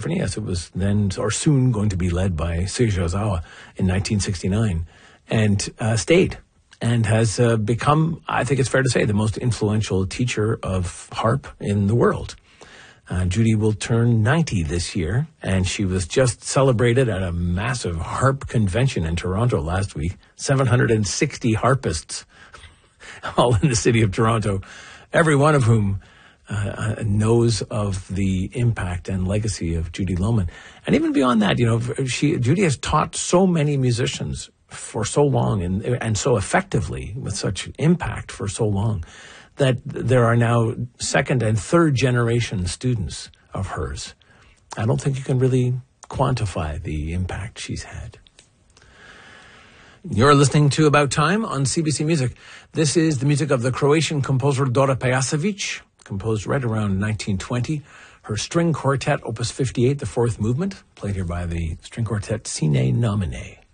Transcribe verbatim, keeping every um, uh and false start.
symphony, as it was then or soon going to be led by Seiji Ozawa in nineteen sixty-nine, and uh, stayed and has uh, become, I think it's fair to say, the most influential teacher of harp in the world. Uh, Judy will turn ninety this year, and she was just celebrated at a massive harp convention in Toronto last week. seven hundred sixty harpists, all in the city of Toronto, every one of whom uh, knows of the impact and legacy of Judy Lohman. And even beyond that, you know, she Judy has taught so many musicians for so long and and so effectively with such impact for so long that there are now second and third generation students of hers. I don't think you can really quantify the impact she's had. You're listening to About Time on C B C Music. This is the music of the Croatian composer Dora Pejacevic, composed right around nineteen twenty. Her string quartet, Opus fifty-eight, the fourth movement, played here by the string quartet Sine Nomine.